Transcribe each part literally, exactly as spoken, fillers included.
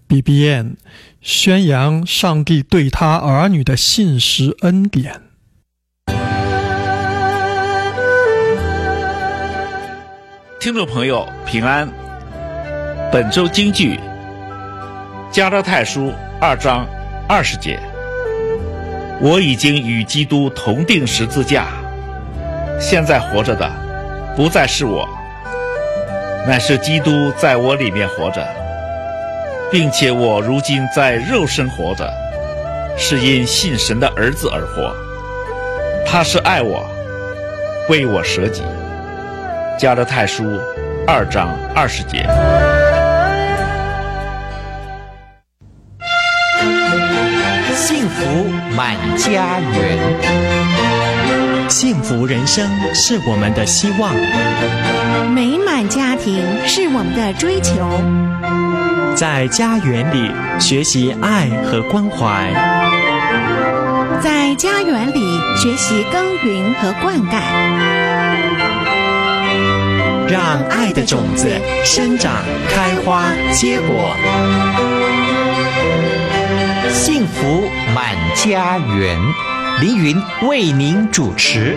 B B N 宣扬上帝对他儿女的信实恩典。 听众朋友平安，本周金句加拉太书二章二十节，我已经与基督同定十字架，现在活着的不再是我，乃是基督在我里面活着，并且我如今在肉身活着，是因信神的儿子而活。他是爱我，为我舍己。加拉太书二章二十节。 幸福满家园， 幸福人生是我们的希望， 美满家庭是我们的追求。 在家园里学习爱和关怀， 在家园里学习耕耘和灌溉， 让爱的种子生长、开花、结果。 幸福满家园，凌云为您主持。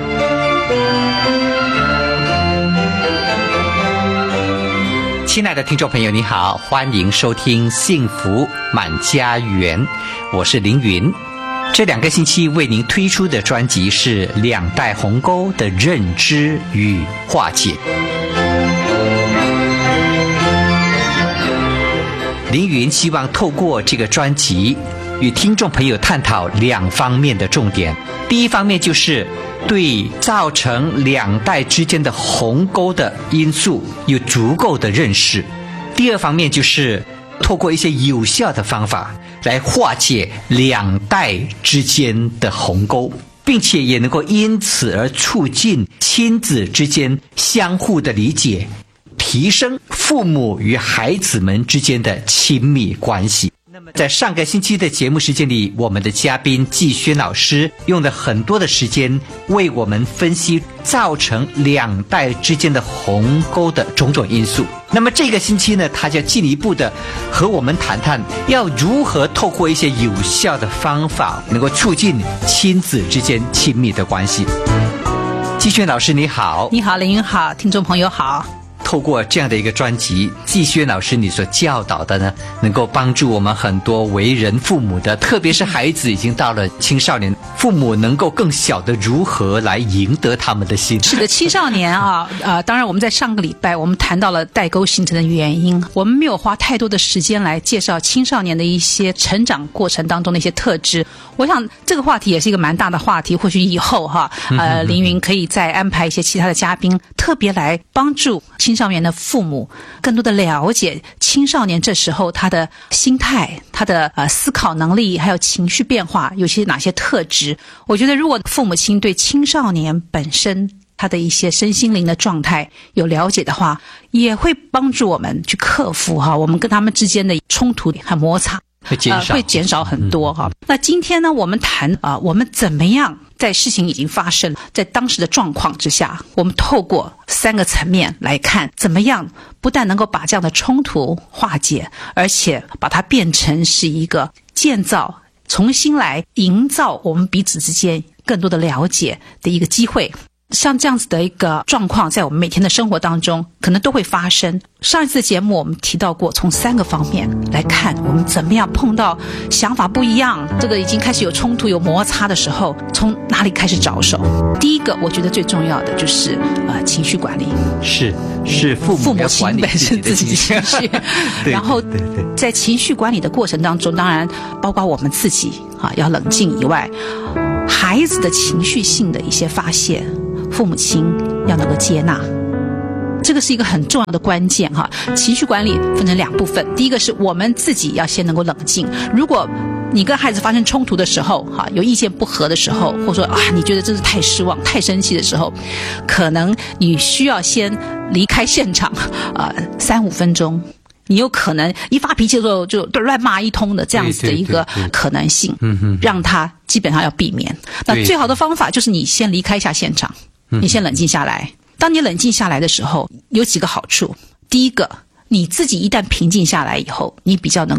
亲爱的听众朋友，你好，欢迎收听幸福满家园，我是凌云。这两个星期为您推出的专辑是两代鸿沟的认知与化解。凌云希望透过这个专辑与听众朋友探讨两方面的重点。第一方面就是对造成两代之间的鸿沟的因素有足够的认识。第二方面就是透过一些有效的方法来化解两代之间的鸿沟，并且也能够因此而促进亲子之间相互的理解，提升父母与孩子们之间的亲密关系。那么在上个星期的节目时间里，我们的嘉宾季轩老师用了很多的时间为我们分析造成两代之间的鸿沟的种种因素。那么这个星期呢，他就进一步的和我们谈谈要如何透过一些有效的方法能够促进亲子之间亲密的关系。季轩老师你好。 你好，凌云好，听众朋友好。 透过这样的一个专辑，季轩老师你所教导的呢，能够帮助我们很多为人父母的，特别是孩子已经到了青少年，父母能够更晓得如何来赢得他们的心。 是的，青少年啊，呃，当然我们在上个礼拜我们谈到了代沟形成的原因，我们没有花太多的时间来介绍青少年的一些成长过程当中的一些特质。我想这个话题也是一个蛮大的话题，或许以后哈，呃，凌云可以再安排一些其他的嘉宾，特别来帮助青少年的父母更多的了解青少年这时候他的心态、他的呃思考能力还有情绪变化有些哪些特质。我觉得如果父母亲对青少年本身他的一些身心灵的状态有了解的话，也会帮助我们去克服哈我们跟他们之间的冲突和摩擦， 会减少、 呃、会减少很多哈、嗯。那今天呢，我们谈啊、呃，我们怎么样在事情已经发生，在当时的状况之下，我们透过三个层面来看，怎么样不但能够把这样的冲突化解，而且把它变成是一个建造、重新来营造我们彼此之间更多的了解的一个机会。像这样子的一个状况在我们每天的生活当中可能都会发生。上一次的节目我们提到过，从三个方面来看我们怎么样碰到想法不一样，这个已经开始有冲突有摩擦的时候，从哪里开始着手。第一个我觉得最重要的就是呃情绪管理， 是是父母要管理自己的情绪然后在情绪管理的过程当中，当然包括我们自己啊要冷静以外，孩子的情绪性的一些发泄，父母亲要能够接纳，这个是一个很重要的关键哈。情绪管理分成两部分，第一个是我们自己要先能够冷静。如果你跟孩子发生冲突的时候哈，有意见不合的时候，或者说啊你觉得真是太失望太生气的时候，可能你需要先离开现场啊、呃、三五分钟。你有可能一发脾气的时候就乱骂一通的这样子的一个可能性，让他基本上要避免。那最好的方法就是你先离开一下现场，你先冷静下来。当你冷静下来的时候，有几个好处。第一个，你自己一旦平静下来以后，你比较能够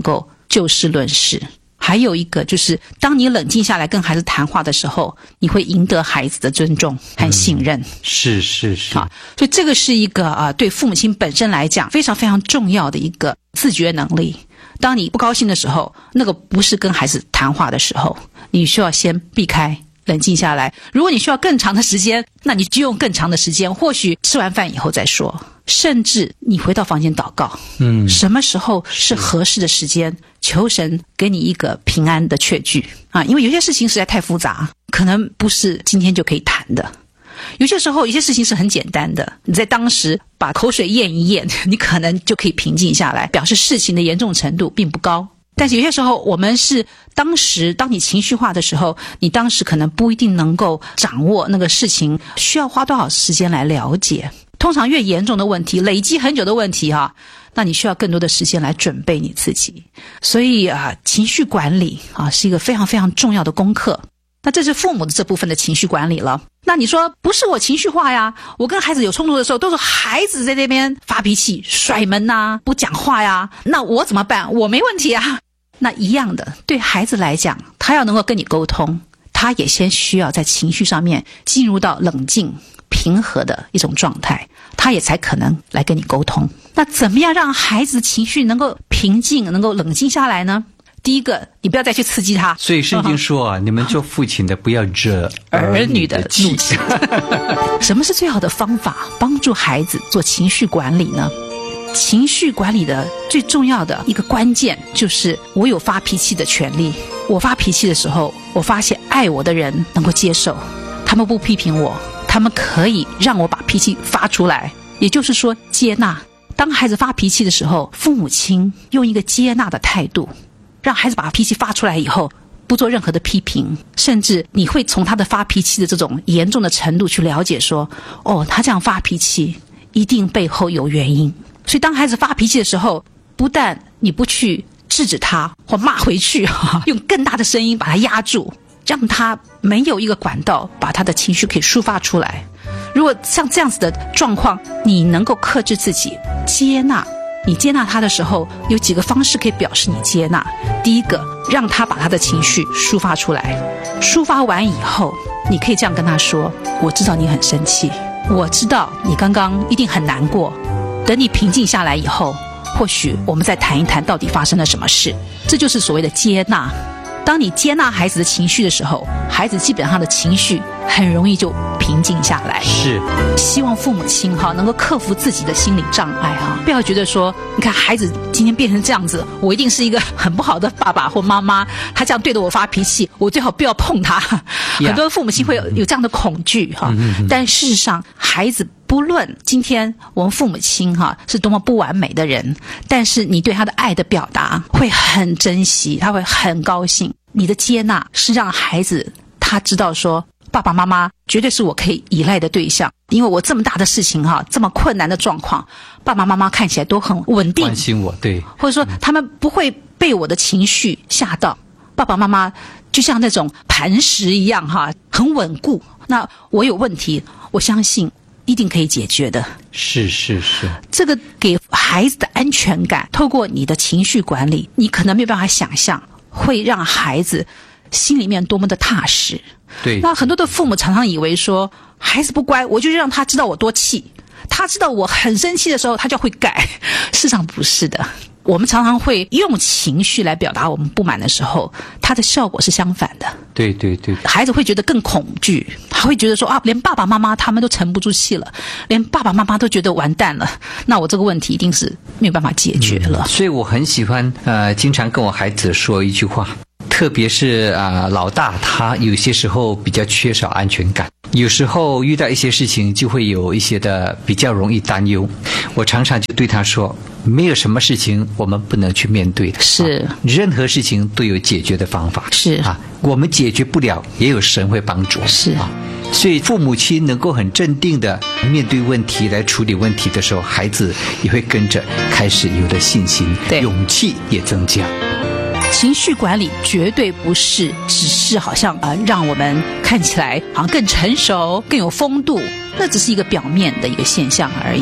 就事论事。还有一个就是，当你冷静下来跟孩子谈话的时候，你会赢得孩子的尊重和信任。嗯、 是是是， 好，所以这个是一个啊、呃，对父母亲本身来讲非常非常重要的一个自觉能力。当你不高兴的时候，那个不是跟孩子谈话的时候，你需要先避开，冷静下来。如果你需要更长的时间，那你就用更长的时间，或许吃完饭以后再说。甚至你回到房间祷告，嗯，什么时候是合适的时间，求神给你一个平安的确据啊！因为有些事情实在太复杂，可能不是今天就可以谈的。有些时候，有些事情是很简单的，你在当时把口水咽一咽，你可能就可以平静下来，表示事情的严重程度并不高。但是有些时候，我们是当时当你情绪化的时候，你当时可能不一定能够掌握那个事情需要花多少时间来了解。通常越严重的问题，累积很久的问题哈、啊，那你需要更多的时间来准备你自己。所以啊，情绪管理啊是一个非常非常重要的功课。那这是父母的这部分的情绪管理了。那你说不是我情绪化呀，我跟孩子有冲突的时候都是孩子在那边发脾气甩门啊，不讲话呀，那我怎么办？我没问题啊。那一样的，对孩子来讲，他要能够跟你沟通，他也先需要在情绪上面进入到冷静平和的一种状态，他也才可能来跟你沟通。那怎么样让孩子的情绪能够平静，能够冷静下来呢？第一个，你不要再去刺激他。 所以圣经说啊，你们做父亲的不要惹儿女的怒气。什么是最好的方法帮助孩子做情绪管理呢？情绪管理的最重要的一个关键就是我有发脾气的权利。我发脾气的时候，我发现爱我的人能够接受，他们不批评我，他们可以让我把脾气发出来，也就是说接纳。当孩子发脾气的时候，父母亲用一个接纳的态度，让孩子把脾气发出来以后，不做任何的批评，甚至你会从他的发脾气的这种严重的程度去了解说，哦，他这样发脾气一定背后有原因。所以当孩子发脾气的时候，不但你不去制止他或骂回去，用更大的声音把他压住，让他没有一个管道把他的情绪可以抒发出来。如果像这样子的状况，你能够克制自己，接纳，你接纳他的时候，有几个方式可以表示你接纳。第一个，让他把他的情绪抒发出来，抒发完以后，你可以这样跟他说，我知道你很生气，我知道你刚刚一定很难过，等你平静下来以后，或许我们再谈一谈到底发生了什么事。这就是所谓的接纳。当你接纳孩子的情绪的时候，孩子基本上的情绪很容易就平静下来。 是， 希望父母亲哈能够克服自己的心理障碍哈，不要觉得说，你看孩子今天变成这样子，我一定是一个很不好的爸爸或妈妈，他这样对着我发脾气，我最好不要碰他。Yeah. 很多父母亲会有有这样的恐惧哈，嗯、但事实上，孩子不论今天我们父母亲哈是多么不完美的人，但是你对他的爱的表达会很珍惜，他会很高兴。你的接纳是让孩子他知道说，爸爸妈妈绝对是我可以依赖的对象，因为我这么大的事情哈，这么困难的状况，爸爸妈妈看起来都很稳定， 关心我，对， 或者说他们不会被我的情绪吓到。爸爸妈妈就像那种磐石一样哈，很稳固。那我有问题，我相信一定可以解决的。 是是是，这个给孩子的安全感，透过你的情绪管理，你可能没有办法想象，会让孩子心里面多么的踏实。 对， 那很多的父母常常以为说，孩子不乖，我就让他知道我多气，他知道我很生气的时候，他就会改。事实上不是的，我们常常会用情绪来表达我们不满的时候，它的效果是相反的。 对对对， 孩子会觉得更恐惧，他会觉得说啊，连爸爸妈妈他们都沉不住气了，连爸爸妈妈都觉得完蛋了，那我这个问题一定是没有办法解决了。 嗯、所以我很喜欢呃，经常跟我孩子说一句话。特别是啊、呃，老大他有些时候比较缺少安全感，有时候遇到一些事情就会有一些的比较容易担忧。我常常就对他说，没有什么事情我们不能去面对的， 是、 啊、任何事情都有解决的方法， 是啊，我们解决不了，也有神会帮助， 是啊。所以父母亲能够很镇定的面对问题来处理问题的时候，孩子也会跟着开始有了信心，勇气也增加。 情绪管理绝对不是只是好像呃让我们看起来好像更成熟、更有风度，那只是一个表面的一个现象而已。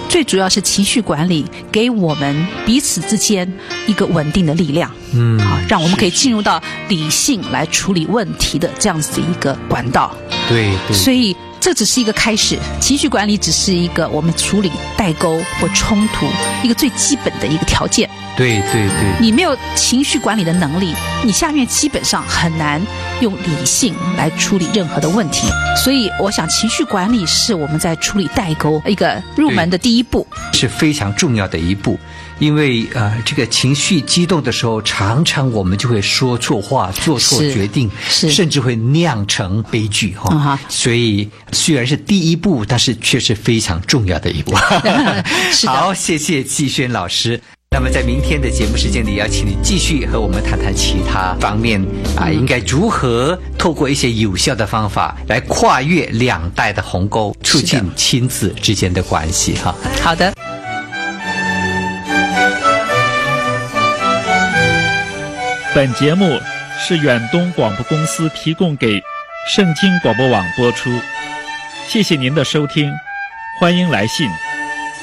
最主要是情绪管理给我们彼此之间一个稳定的力量， 嗯， 啊，让我们可以进入到理性来处理问题的这样子的一个管道。 对对， 所以这只是一个开始，情绪管理只是一个我们处理代沟或冲突一个最基本的一个条件。 对对对， 你没有情绪管理的能力，你下面基本上很难用理性来处理任何的问题。所以我想情绪管理是我们在处理代沟一个入门的第一步， 是非常重要的一步。因为呃，这个情绪激动的时候，常常我们就会说错话、做错决定，甚至会酿成悲剧哈、哦嗯。所以虽然是第一步，但是却是非常重要的一步。 是的。 好，谢谢季萱老师。那么在明天的节目时间里，邀请你继续和我们谈谈其他方面啊，应该如何透过一些有效的方法来跨越两代的鸿沟，促进亲子之间的关系哈。 好的。 本节目是远东广播公司提供给圣经广播网播出，谢谢您的收听，欢迎来信。